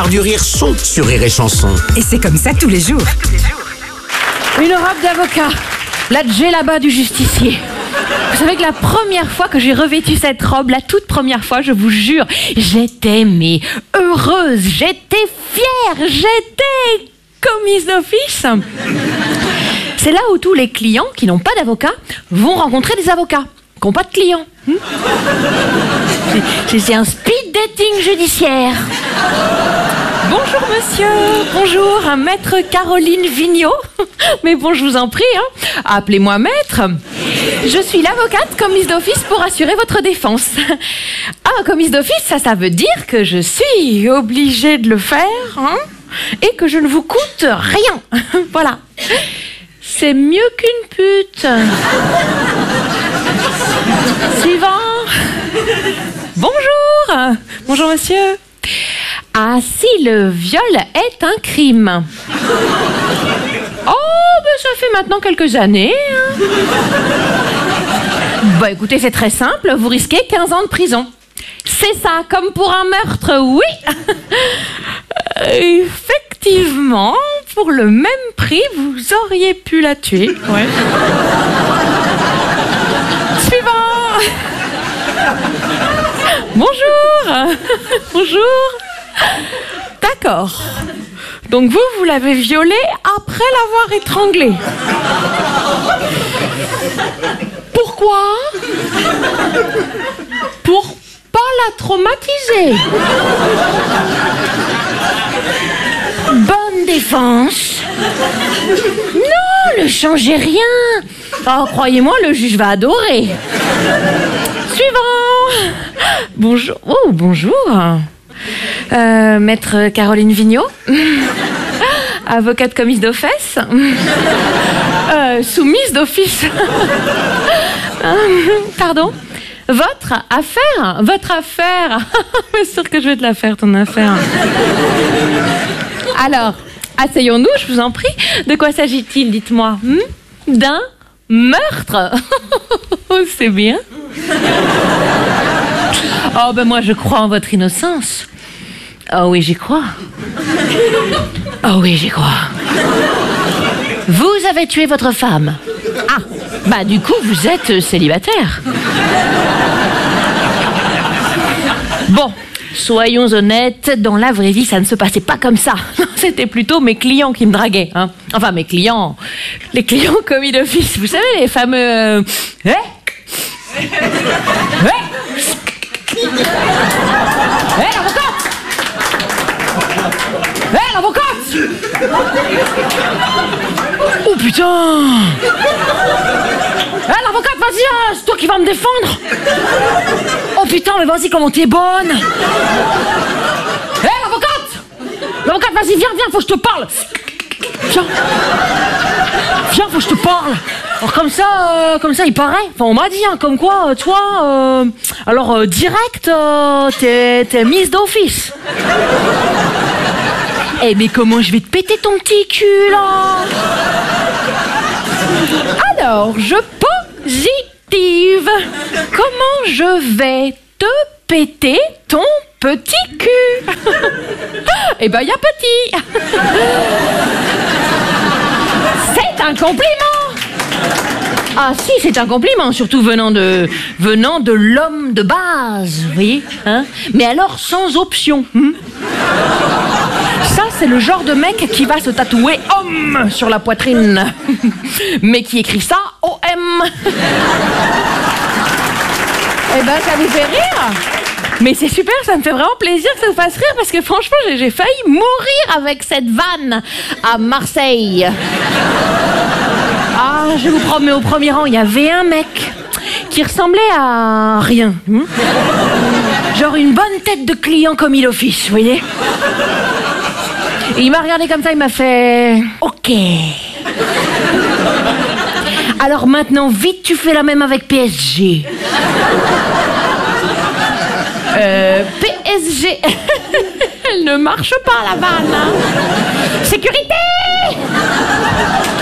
du rire sont sur Rire et Chanson. Et c'est comme ça tous les jours. Une robe d'avocat, la djellaba du justicier. Vous savez que la première fois que j'ai revêtu cette robe, la toute première fois, je vous jure, j'étais mais heureuse, j'étais fière, j'étais commise d'office. C'est là où tous les clients qui n'ont pas d'avocat vont rencontrer des avocats qui n'ont pas de clients. C'est un speed dating judiciaire. Bonjour monsieur, bonjour, maître Caroline Vigneault. Mais bon, je vous en prie, hein. Appelez-moi maître. Je suis l'avocate commise d'office pour assurer votre défense. Ah, commise d'office, ça veut dire que je suis obligée de le faire, hein, et que je ne vous coûte rien. Voilà. C'est mieux qu'une pute. Suivant. Bonjour. Bonjour monsieur. Ah, si le viol est un crime. Oh, ben ça fait maintenant quelques années. Hein. Bah écoutez, c'est très simple, vous risquez 15 ans de prison. C'est ça, comme pour un meurtre, oui. Effectivement, pour le même prix, vous auriez pu la tuer. Ouais. Suivant. Bonjour. Bonjour. D'accord. Donc vous l'avez violée après l'avoir étranglée. Pourquoi? Pour pas la traumatiser. Bonne défense. Non, ne changez rien. Oh, croyez-moi, le juge va adorer. Suivant. Bonjour. Oh, bonjour. Maître Caroline Vigneault. Avocate commise d'office. Soumise d'office. Pardon. Votre affaire. Votre affaire. C'est sûr que je vais te la faire, ton affaire. Alors, asseyons-nous, je vous en prie. De quoi s'agit-il, dites-moi? D'un meurtre. C'est bien. Oh, ben moi, je crois en votre innocence. Oh oui, j'y crois. Oh oui, j'y crois. Vous avez tué votre femme. Ah, bah du coup, vous êtes célibataire. Bon, soyons honnêtes, dans la vraie vie, ça ne se passait pas comme ça. C'était plutôt mes clients qui me draguaient. Hein. Enfin, mes clients. Les clients commis d'office. Vous savez, les fameux... l'avocate! L'avocate! Oh putain! L'avocate, vas-y, c'est toi qui vas me défendre! Oh putain, mais vas-y, comment t'es bonne! L'avocate! L'avocate, vas-y, viens, faut que je te parle! Viens, faut que je te parle! Alors comme ça, il paraît. Enfin, on m'a dit, hein, comme quoi, toi, direct, t'es mise d'office. Eh, mais comment je vais te péter ton petit cul, là? Alors, je positive. Comment je vais te péter ton petit cul? Eh ben, y a petit. C'est un compliment. Ah si, c'est un compliment, surtout venant de l'homme de base, vous voyez, hein? Mais alors sans option. Ça, c'est le genre de mec qui va se tatouer homme sur la poitrine, mais qui écrit ça OM. Eh ben, ça vous fait rire? Mais c'est super, ça me fait vraiment plaisir que ça vous fasse rire, parce que franchement, j'ai failli mourir avec cette vanne à Marseille. Ah, je vous promets, au premier rang, il y avait un mec qui ressemblait à rien. Genre une bonne tête de client commis d'office, vous voyez. Et il m'a regardé comme ça, il m'a fait... Ok. Alors maintenant, vite, tu fais la même avec PSG. PSG. Elle ne marche pas, la vanne. Hein. Sécurité!